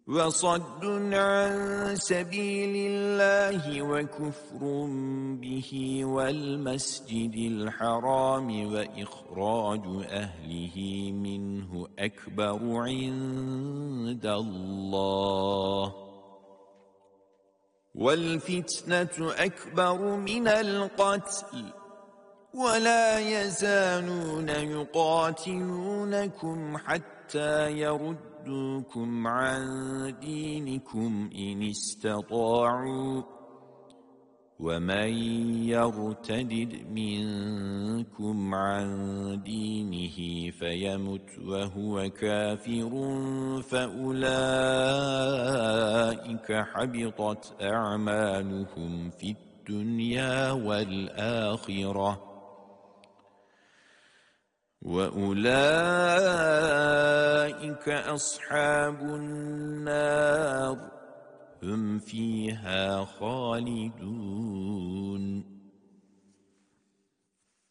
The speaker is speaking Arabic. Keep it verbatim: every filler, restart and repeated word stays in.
وَصَدٌّ عَن سَبِيلِ اللَّهِ وَكُفْرٌ بِهِ وَالْمَسْجِدِ الْحَرَامِ وَإِخْرَاجُ أَهْلِهِ مِنْهُ أَكْبَرُ عِندَ اللَّهِ وَالْفِتْنَةُ أَكْبَرُ مِنَ الْقَتْلِ وَلَا يَزَالُونَ يُقَاتِلُونَكُمْ حَتَّى يَرُدُّوكُمْ عَنْ دِينِكُمْ إِنِ اسْتَطَاعُوا وَمَنْ يَرْتَدِدْ مِنْكُمْ عَنْ دِينِهِ فَيَمُتْ وَهُوَ كَافِرٌ فَأُولَئِكَ حَبِطَتْ أَعْمَالُهُمْ فِي الدُّنْيَا وَالْآخِرَةِ وَأُولَئِكَ أَصْحَابُ النَّارِ هُمْ فِيهَا خَالِدُونَ